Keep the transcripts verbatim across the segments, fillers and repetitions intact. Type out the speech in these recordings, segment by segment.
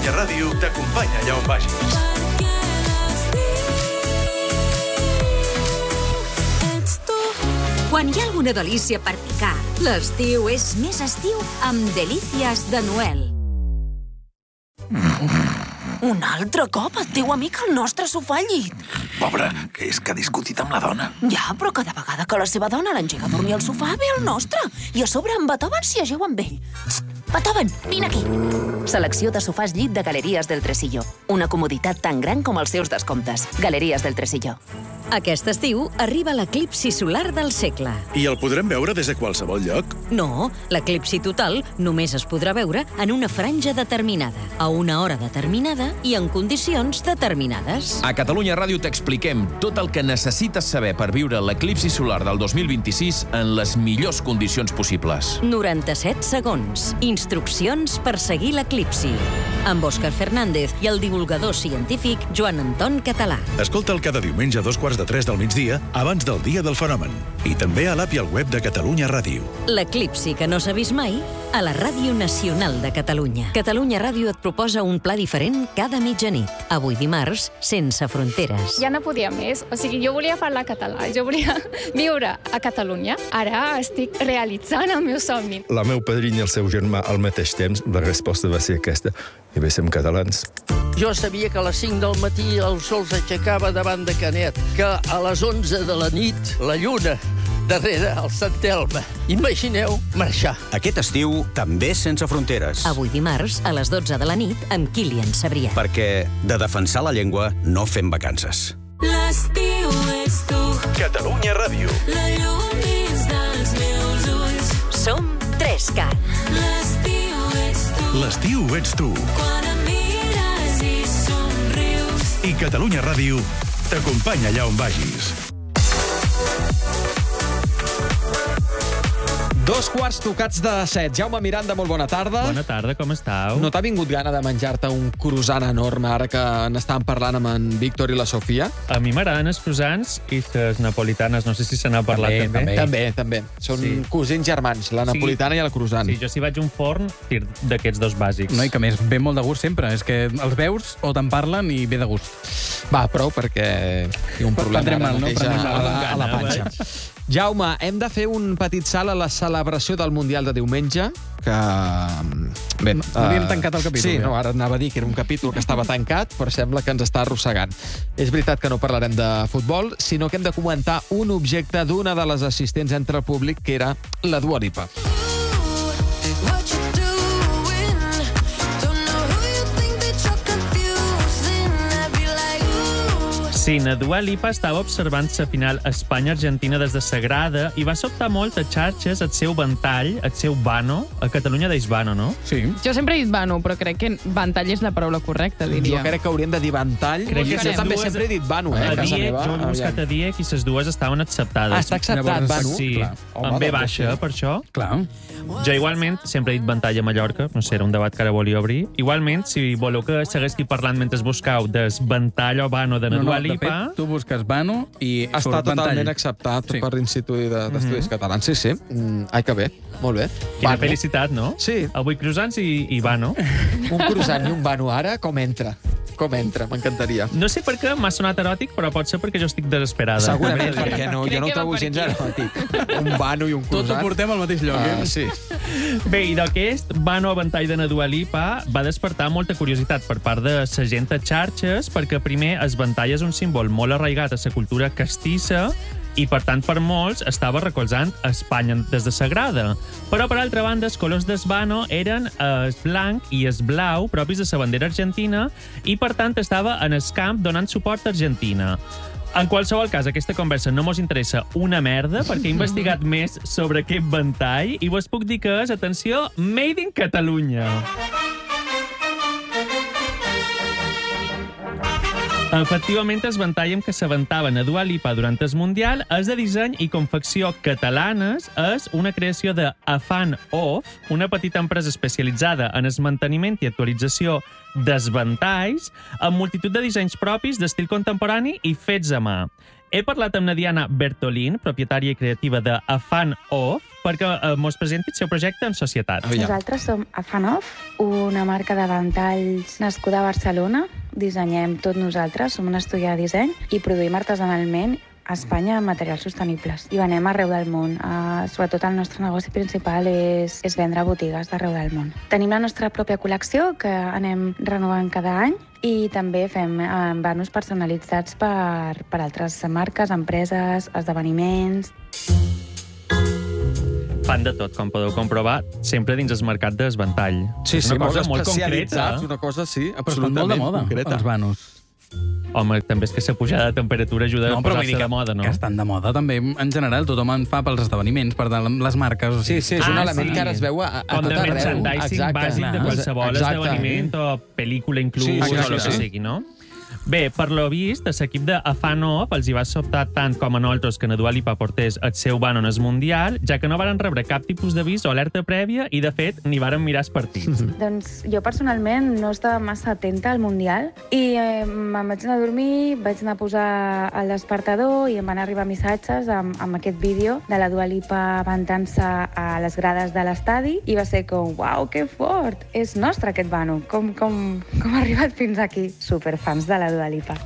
Catalunya Ràdio t'acompanya allà on vagis. Quan hi ha alguna delícia per picar, l'estiu és més estiu amb Delícies de Noel. Un altre cop el teu amic al nostre sofà al llit. Pobre, que és que ha discutit amb la dona. Ja, però cada vegada que la seva dona l'engega a dormir al sofà, ve el nostre. I a sobre en Beethoven s'hi ajeu amb ell. Txt, Beethoven, vine aquí. Selecció de sofàs llit de Galeries del Tresillo. Una comoditat tan gran com els seus descomptes. Galeries del Tresillo. Aquest estiu arriba l'eclipsi solar del segle. I el podrem veure des de qualsevol lloc? No, l'eclipsi total només es podrà veure en una franja determinada, a una hora determinada i en condicions determinades. A Catalunya Ràdio t'expliquem tot el que necessites saber per viure l'eclipsi solar del dos mil vint-i-sis en les millors condicions possibles. noranta-set segons. Instruccions per seguir l'eclipsi. Amb Òscar Fernández i el divulgador científic Joan Anton Català. Escolta'l cada diumenge a dos quarts de tres del migdia, abans del dia del fenomen. I també a l'app i al web de Catalunya Ràdio. L'eclipsi que no s'ha vist mai a la Ràdio Nacional de Catalunya. Catalunya Ràdio et proposa un pla diferent cada mitjanit. Avui dimarts, sense fronteres. Ja no podia més. O sigui, jo volia parlar català, jo volia viure a Catalunya. Ara estic realitzant el meu somni. La meu padrina i el seu germà al mateix temps, la resposta va ser aquesta. I bé, som catalans. Jo sabia que a les cinc del matí el sol s'aixecava davant de Canet, que a les onze de la nit la lluna darrere el Sant Elm. Imagineu marxar. Aquest estiu també sense fronteres. Avui dimarts, a les dotze de la nit, amb Kilian Sabrià. Perquè de defensar la llengua no fem vacances. L'estiu ets tu. Catalunya Ràdio. La llum dins dels meus ulls. Som tres cat. L'estiu ets tu. L'estiu ets tu. Quan em mires i somrius. I Catalunya Ràdio t'acompanya allà on vagis. Dos quarts tocats de set. Jaume Miranda, molt bona tarda. Bona tarda, com estàu? No t'ha vingut gana de menjar-te un croissant enorme ara que n'estàvem parlant amb en Víctor i la Sofia? A mi m'agraden els croissants i les napolitanes. No sé si se n'ha parlat també. També, també. també. Són sí. cosins germans, la napolitana sí. i el croissant. Sí, jo si vaig a un forn, tir d'aquests dos bàsics. No, i que més ve molt de gust sempre. És que els veus o te'n parlen i ve de gust. Va, prou, perquè hi ha un problema Prendrem ara mal, no? mateix a, Prendrem a, mal. a la panxa. Jaume, hem de fer un petit salt a la celebració del Mundial de diumenge, que... Bé, no havíem uh, tancat el capítol. Sí, ja. no, ara anava a dir que era un capítol que estava tancat, però sembla que ens està arrossegant. És veritat que no parlarem de futbol, sinó que hem de comentar un objecte d'una de les assistents entre el públic, que era la Dua Lipa. Sí, la Dua Lipa estava observant la final Espanya-Argentina des de sa grada i va sobtar molt a xarxes el seu ventall, el seu vano. A Catalunya deis vano, no? Sí. Jo sempre he dit vano, però crec que ventall és la paraula correcta, diria. Jo crec que hauríem de dir ventall. Crec que jo també dues... sempre he dit vano, eh? A A casa Diec, meva. jo he buscat a Diec i les dues estaven acceptades. Ah, està acceptat, Llavors, vano? Sí, Home, amb B doncs baixa, sí. per això. Clar. Jo igualment sempre he dit ventall a Mallorca, no sé, era un debat que ara volia obrir. Igualment, si voleu que segueixi parlant mentre buscau des ventall o vano de la No, no, Dua de Lipa... fet, tu busques vano i Està surt totalment ventall. acceptat Sí. per l'Institut d'Estudis Mhm. Catalans. Sí, sí. Mm, ai, que bé. Molt bé. Quina Vano. felicitat, no? Sí. Avui croissants i, i vano. Un croissant i un vano ara, com entra? Com entra? M'encantaria. No sé per què m'ha sonat eròtic, però pot ser perquè jo estic desesperada. Segurament, També. perquè no, jo no ho trobo gens eròtic. Un vano i un Tot ho croissant. portem al mateix lloc, Ah, eh? sí. Bé, i d'aquest vano a ventall de la Dua Lipa va despertar molta curiositat per part de la gent a xarxes, perquè primer el ventall és un símbol molt arraigat a la cultura castissa i, per tant, per molts estava recolzant Espanya des de sa grada. Però, per altra banda, els colors del vano eren el blanc i el blau propis de la bandera argentina i, per tant, estava en el camp donant suport a Argentina. En qualsevol cas, aquesta conversa no mos interessa una merda perquè he investigat més sobre aquest ventall i vos puc dir que és, atenció, Made in Catalunya. Efectivament, el ventall amb què s'aventaven a Dua Lipa durant el Mundial és de disseny i confecció catalanes, és una creació de Afan Off, una petita empresa especialitzada en el manteniment i actualització dels ventalls, amb multitud de dissenys propis d'estil contemporani i fets a mà. He parlat amb la Diana Bertolín, propietària i creativa de Afan Off, perquè eh, mos presenti el seu projecte en societat. Nosaltres som a Fanoff, una marca de ventalls nascuda a Barcelona. Dissenyem tot nosaltres, som un estudi de disseny i produïm artesanalment a Espanya materials sostenibles. I venem arreu del món. Uh, sobretot el nostre negoci principal és, és vendre a botigues d'arreu del món. Tenim la nostra pròpia col·lecció que anem renovant cada any i també fem uh, vanos personalitzats per, per altres marques, empreses, esdeveniments. Fan de tot, com podeu comprovar, sempre dins el mercat d'esventall. Sí, és sí, una cosa molt molt concreta. especialitzats, una cosa, sí, Però estan absolutament molt de moda, concreta. els vanos. Home, també és que la pujada de temperatura ajuda No, a però vull posar-se dir de que, moda, no? que estan de moda també, en general. Tothom en fa pels esdeveniments, per les marques. O sigui. Sí, sí, és un Ah, element sí. que ara es veu a, a Com tot de arreu. merchandising bàsic de qualsevol Exacte. esdeveniment o pel·lícula inclús, Sí, sí, o sí, el que sí. sigui, no? Bé, per lo vist, a l'equip de Afanov els hi va sobtar tant com a nosaltres que na Dua Lipa portés el seu ban en el Mundial, ja que no varen rebre cap tipus d'avís o alerta prèvia i, de fet, ni varen mirar els partits. Doncs jo personalment no estava massa atenta al Mundial i eh, me'n vaig anar a dormir, vaig anar a posar el despertador i em van arribar missatges amb, amb aquest vídeo de la Dua Lipa ventant-se a les grades de l'estadi i va ser com, uau, que fort! És nostre aquest vano. Com, com, com ha arribat fins aquí? Superfans de la Dua Lipa.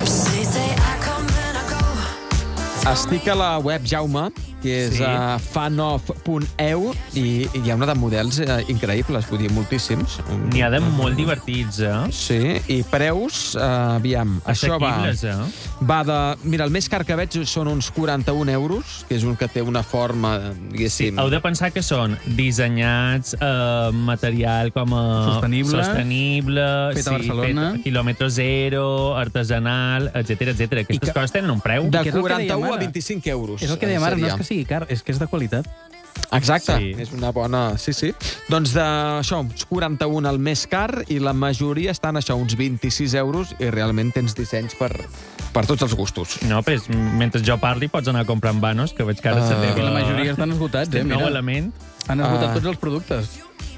Estic a la web, Jaume, que és Sí. a fanoff punt e u i hi ha una de models eh, increïbles, vull dir, moltíssims. N'hi ha de molt divertits, eh? Sí, i preus, eh, aviam, això va... Assequibles, eh? Va de... Mira, el més car que veig són uns quaranta-un euros, que és un que té una forma, diguéssim... Heu de pensar que són dissenyats, eh, material com a... Sostenible. Sostenible, Fet a Barcelona. fet quilòmetre zero, artesanal, etcètera, etcètera. Aquestes coses tenen un preu. De que és el que quaranta-u dèiem a ara. vint-i-cinc euros. És el que dèiem ara, no seria. és que sigui car, és que és de qualitat. Exacte, Sí. sí. És una bona... Sí, sí. Doncs d'això, uns quaranta-un el més car i la majoria estan això, uns vint-i-sis euros i realment tens dissenys per, per tots els gustos. No, pues, mentre jo parli pots anar comprant vanos, que veig que ara Ah. se teva... I la majoria estan esgotats, eh? Estem nou Mira. element. Han esgotat Ah. tots els productes.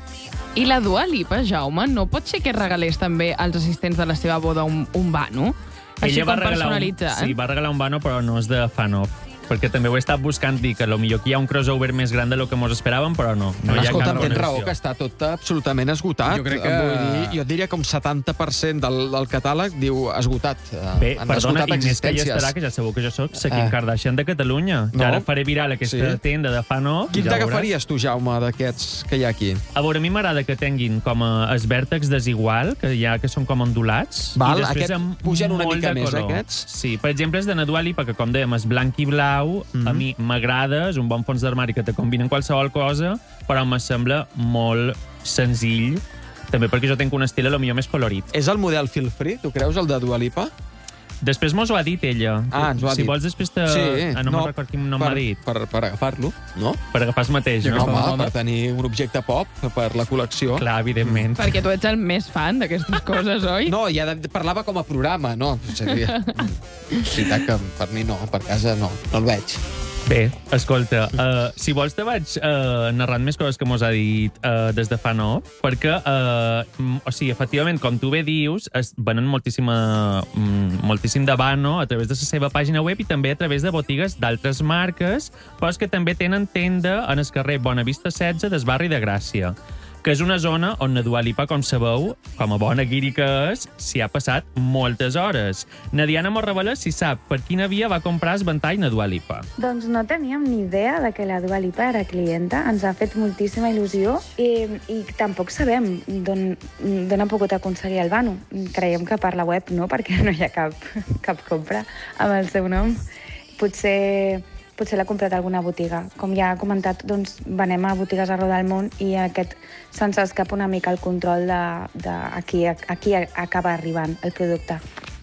I la Dua Lipa, Jaume, no pot ser que regalés també als assistents de la seva boda un, un vano? Així Ella va com regalar un, personalitzat. sí, va regalar un vano, però no és de Fanoff. Perquè també ho he estat buscant, dir que potser aquí hi ha un crossover més gran del que mos esperàvem, però no. No hi ha Escolta, cap tens raó, connexió. que està tot absolutament esgotat. Jo crec que- Vull dir, jo diria que un setanta per cent del, del catàleg diu esgotat. Bé, Han perdona, esgotat i més que hi existències. estarà, que ja sabeu que jo sóc la Kim Eh. Kardashian de Catalunya. No. No. Ja ara faré viral aquesta Sí. tenda de Fanoff. Quin ja veuràs. t'agafaries tu, Jaume, d'aquests que hi ha aquí? A veure, a mi m'agrada que tinguin com a els vèrtex desigual, que hi ha que són com ondulats. Val, i després aquest amb pugen una molt mica de més, color. aquests? Sí, per exemple, és de na Dua Lipa, que com dèiem, és blanc i blau. Mhm. A mi m'agrada, és un bon fons d'armari que te combina en qualsevol cosa, però me sembla molt senzill, també perquè jo tinc un estil a lo millor més colorit. És el model Feel Free, tu creus, el de Dua Lipa? Després mos ho ha dit ella. Ah, ens ho ha si dit. vols, després te... Sí, ah, no, no me'n record quin nom per, m'ha dit. Per, per agafar-lo, no? Per agafar el mateix, No, no? home, per tenir un objecte pop per la col·lecció. Clar, evidentment. Perquè tu ets el més fan d'aquestes coses, oi? No, ja de, parlava com a programa, no. Seria... És veritat que per mi no, per casa no, no el veig. Bé, escolta, uh, si vols te vaig uh, narrant més coses que mos ha dit uh, des de Fanoff, perquè, uh, o sigui, efectivament, com tu bé dius, es venen moltíssima, mm, moltíssim de vano a través de la seva pàgina web i també a través de botigues d'altres marques, però és que també tenen tenda en el carrer Bonavista setze del barri de Gràcia, que és una zona on na Dua Lipa, com sabeu, com a bona guiri que és, s'hi ha passat moltes hores. Na Diana mos revela si sap per quina via va comprar el ventall na Dua Lipa. Doncs no teníem ni idea de que la Dua Lipa era clienta. Ens ha fet moltíssima il·lusió i, i tampoc sabem d'on d'on ha pogut aconseguir el vano. Creiem que per la web no, perquè no hi ha cap, cap compra amb el seu nom. Potser... potser l'ha comprat a alguna botiga. Com ja ha comentat, doncs venem a botigues arreu del món i aquest se'ns escapa una mica el control de, de a, qui, a, a qui acaba arribant el producte.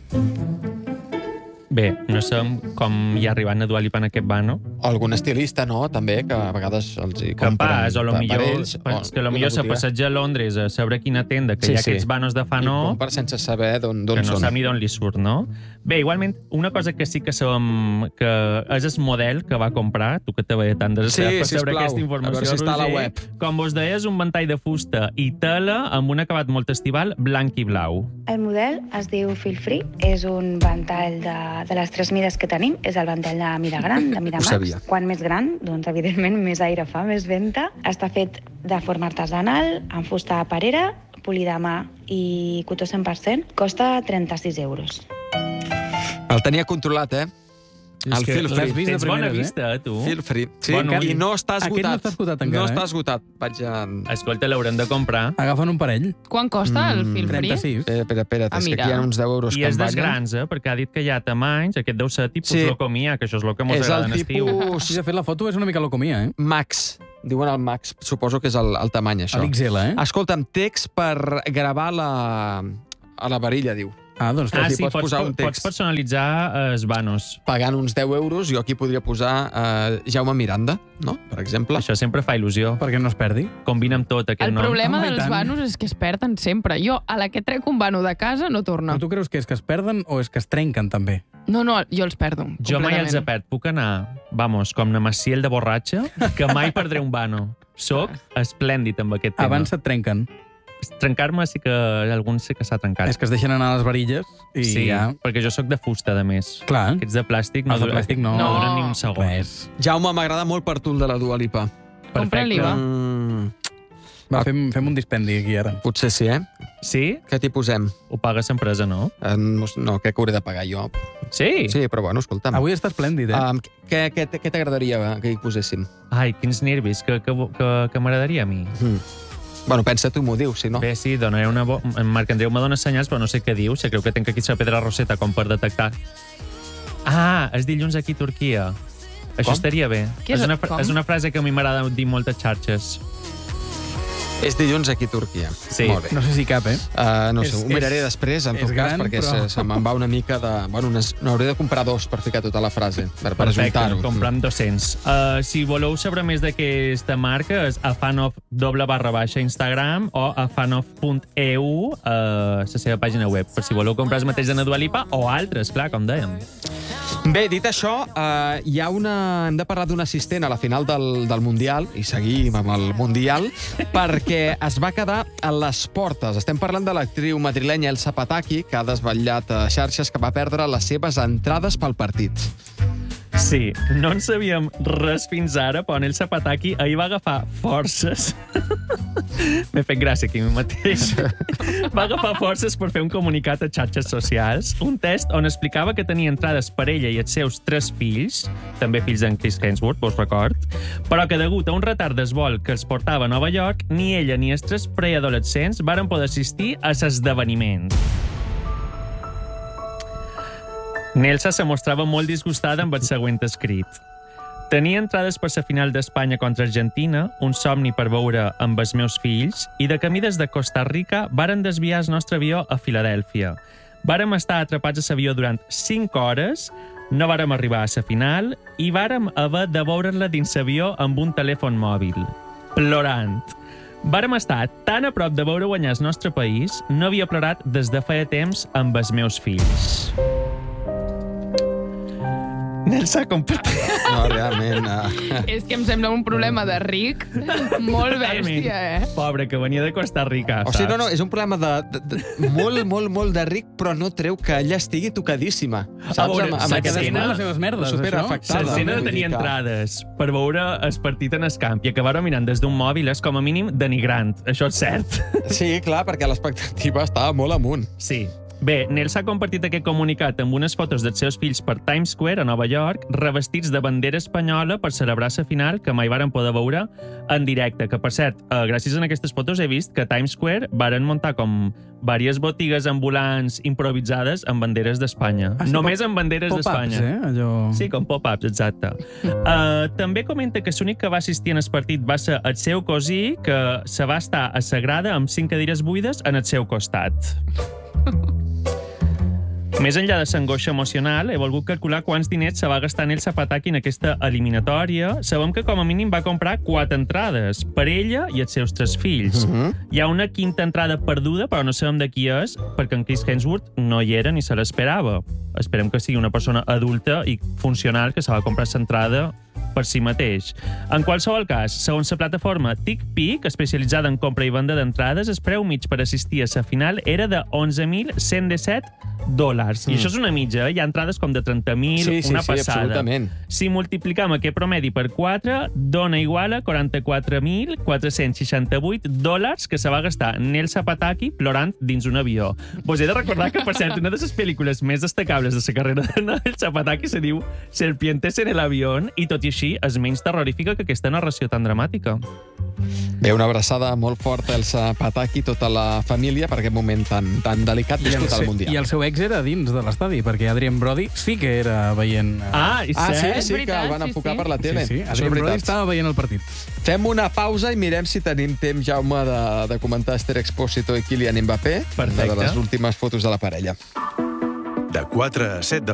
Bé, no sabem com hi ha arribat na Dua Lipa en aquest vano. O algun estilista, no?, també, que a vegades els hi compren Capàs, o lo per, millor, per ells. és que lo millor se botiga. passeja a Londres a saber quina tenda, que Sí, hi ha sí. aquests vanos de I Fanoff, compra sense saber d'on que d'on no són. sap ni d'on li surt, no? Bé, igualment, una cosa que sí que sabem que és el model que va comprar, tu que te veia tant desesperat Sí, per saber sisplau, aquesta informació, a veure si està a la Roger. web. Com vos deia, és un ventall de fusta i tela amb un acabat molt estival blanc i blau. El model es diu Feel Free, és un ventall de, de les tres mides que tenim, és el ventall de mida gran, de mida Ho max, sabia. Gràcia. Quan més gran, doncs, evidentment, més aire fa, més venta. Està fet de forma artesanal, amb fusta de perera, polida a mà i cotó cent per cent. Costa trenta-sis euros. El tenia controlat, eh? El feel free. Tens bona vista, eh, tu? Feel free. Sí, Bon ull. i no està esgotat. Aquest no està esgotat encara, No eh? està esgotat. Vaig a... Escolta, l'haurem de comprar. Agafen un parell. Quan costa el fil free? trenta-sis. Eh, espera, espera, Ah, és que mira. aquí hi ha uns deu euros I que és em dels ballen. grans, eh? Perquè ha dit que hi ha tamanys. Aquest deu ser tipus Sí. locomia, que això és el que mos És agrada el en estiu. tipus... Sí, de fet, la foto és una mica locomia, eh? Max. Diuen el Max. Suposo que és el, el tamany, això. L'X L, eh? Escolta'm, text per gravar la... a la varilla, diu. Ah, doncs... Ah, si sí, pots pots, posar un pots text. personalitzar eh, els vanos. Pagant uns deu euros, jo aquí podria posar eh, Jaume Miranda, no? Per exemple. Això sempre fa il·lusió. Perquè no es perdi. Combina amb tot aquest El nom. problema Home, i dels tant. vanos és que es perden sempre. Jo, a la que trec un vano de casa, no torna. Però tu creus que és que es perden o és que es trenquen, també? No, no, jo els perdo. Jo mai els he completament. perd. Puc anar, vamos, com na Maciel de borratxa, que mai perdré un vano. Soc esplèndid amb aquest tema. Abans se't trenquen. Trencar-me sí que alguns sí que s'ha trencat. És que es deixen anar a les varilles i sí, ja... perquè jo sóc de fusta, de més. Clar. Aquests de plàstic no, Els de duren, plàstic no. no duren ni un segon. Res. Jaume, m'agrada molt per tu el de la Dua Lipa. Compra-li, va. Mm, Va, fem, fem un dispendi aquí, ara. potser sí, eh? Sí? Què t'hi posem? Ho pagues empresa, no? Eh, no, no, crec que hauré de pagar jo. Sí? Sí, però bueno, escolta'm. Avui està esplèndid, eh? Um, què què, què t'agradaria que hi poséssim? Ai, quins nervis, que, que, que, que m'agradaria a mi. Mm. Bueno, pensa tu, m'ho dius, si no. Bé, sí, donaré una... Bo... En Marc Andreu me dona senyals, però no sé què diu. Si creu que tenc aquí la pedra roseta com per detectar. Ah, és dilluns aquí a Turquia. Això Com? estaria bé. Què és- és, una, fra- com? és una frase que a mi m'agrada dir moltes xarxes. És dilluns aquí a Turquia. Sí. Molt bé. No sé si cap, eh? Uh, no sé, És- ho miraré és- després, en és tot cas, gran, perquè però- se, se me'n va una mica de... Bueno, unes... n'hauré de comprar dos per ficar tota la frase, per, per Perfecte, ajuntar-ho. compram dos-cents. Uh, si voleu saber més d'aquesta marca, és afanof doble barra baixa Instagram o afanof punt e u, uh, la seva pàgina web, per si voleu comprar els mateix de Dua Lipa o altres, clar, com dèiem. Bé, dit això, eh, hi ha una... hem de parlar d'un assistent a la final del, del Mundial, i seguim amb el Mundial, perquè es va quedar a les portes. Estem parlant de l'actriu madrilenya Elsa Pataki, que ha desvetllat a xarxes que va perdre les seves entrades pel partit. Sí, no en sabíem res fins ara, però en el Zapataki ahir va agafar forces. M'he fet gràcia aquí a mi mateix. Va agafar forces per fer un comunicat a xarxes socials, un test on explicava que tenia entrades per ella i els seus tres fills, també fills d'en Chris Hemsworth, vos record, però que degut a un retard d'esvol que els portava a Nova York, ni ella ni els tres preadolescents varen poder assistir a l'esdeveniment. Nelsa se mostrava molt disgustada amb el següent escrit. Tenia entrades per la final d'Espanya contra Argentina, un somni per veure amb els meus fills, i de camí des de Costa Rica varen desviar el nostre avió a Filadèlfia. Vàrem estar atrapats a l'avió durant cinc hores, no vàrem arribar a la final i vàrem haver de veure'l dins l'avió amb un telèfon mòbil, plorant. Vàrem estar tan a prop de veure guanyar el nostre país, no havia plorat des de feia temps amb els meus fills. Nelsa, compartit. No, realment... Uh... És que em sembla un problema de ric molt bèstia, eh? Pobre, que venia de Costa Rica, O saps? sigui, no, no, és un problema de, de, de molt, molt, molt de ric, però no treu que ella estigui tocadíssima. Saps? A veure, Amb- amb aquesta l'escena- les seves merdes, superafectada. L'escena de Vull tenir dir que- entrades per veure el partit en el camp i acabar mirant des d'un mòbil és com a mínim denigrant. Això és cert. Sí, clar, perquè l'expectativa estava molt amunt. Sí. Bé, Nelsa ha compartit aquest comunicat amb unes fotos dels seus fills per Times Square a Nova York, revestits de bandera espanyola per celebrar la final que mai varen poder veure en directe. Que, per cert, eh, gràcies a aquestes fotos he vist que a Times Square varen muntar com diverses botigues ambulants improvisades amb banderes d'Espanya. Ah, sí, Només pop- amb banderes pop-ups, d'Espanya. eh? Allò... Sí, com pop-ups, exacte. Uh, també comenta que l'únic que va assistir en el partit va ser el seu cosí, que se va estar a la grada amb cinc cadires buides en el seu costat. Més enllà de l'angoixa emocional, he volgut calcular quants diners se va gastar en el Zapataki en aquesta eliminatòria. Sabem que com a mínim va comprar quatre entrades, per ella i els seus tres fills. Mhm. Hi ha una quinta entrada perduda, però no sabem de qui és, perquè en Chris Hemsworth no hi era ni se l'esperava. Esperem que sigui una persona adulta i funcional que se va comprar l'entrada per si mateix. En qualsevol cas, segons la plataforma TickPick, especialitzada en compra i venda d'entrades, el preu mig per assistir a la final era de onze mil cent disset dòlars. dòlars. I Mm. això és una mitja, hi ha entrades com de trenta mil, Sí, sí, una sí, passada. absolutament. Si multipliquem aquest promedi per quatre, dona igual a quaranta-quatre mil quatre-cents seixanta-vuit dòlars que se va gastar Nel Zapataki plorant dins un avió. Vos he de recordar que, per cert, una de les pel·lícules més destacables de la carrera de Nel Zapataki se diu Serpientes en el avión, i tot i així és menys terrorífica que aquesta narració tan dramàtica. Bé, una abraçada molt forta al Zapataki i tota la família per aquest moment tan, tan delicat I el, viscut al seu, Mundial. I el seu ex era dins de l'estadi, perquè Adrien Brody sí que era veient... eh, Ah, i Ah, sí, cert? sí, que el van enfocar per la tele. Sí, sí, Això és Adrien Brody veritat. estava veient el partit. Fem una pausa i mirem si tenim temps, Jaume, de, de comentar Esther Expósito i Kylian Mbappé. Perfecte. Una de les últimes fotos de la parella. De quatre a set de